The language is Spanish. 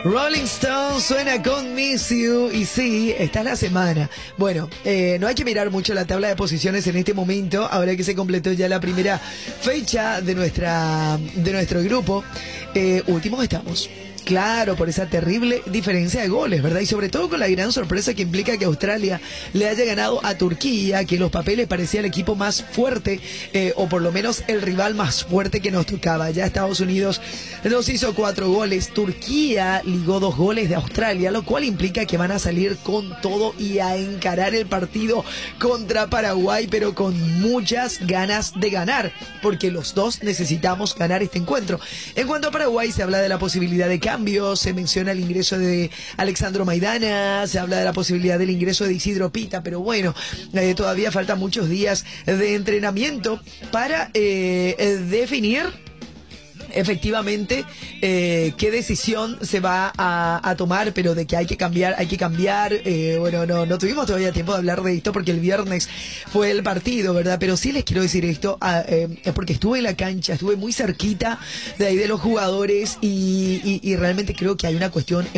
Rolling Stone suena con Miss You. Y sí, esta es la semana. Bueno, no hay que mirar mucho la tabla de posiciones en este momento. Ahora que se completó ya la primera fecha de nuestro grupo. Últimos estamos. Claro, por esa terrible diferencia de goles, ¿verdad? Y sobre todo con la gran sorpresa que implica que Australia le haya ganado a Turquía, que en los papeles parecía el equipo más fuerte, o por lo menos el rival más fuerte que nos tocaba. Ya Estados Unidos nos hizo 4 goles, Turquía ligó 2 goles de Australia, lo cual implica que van a salir con todo y a encarar el partido contra Paraguay, pero con muchas ganas de ganar, porque los dos necesitamos ganar este encuentro. En cuanto a Paraguay, se habla de la posibilidad de cambio, se menciona el ingreso de Alexandro Maidana, se habla de la posibilidad del ingreso de Isidro Pita, pero bueno, todavía faltan muchos días de entrenamiento para definir efectivamente qué decisión se va a tomar, pero de que hay que cambiar. Bueno, no tuvimos todavía tiempo de hablar de esto porque el viernes fue el partido, ¿verdad? Pero sí les quiero decir esto, porque estuve en la cancha, estuve muy cerquita de ahí de los jugadores y realmente creo que hay una cuestión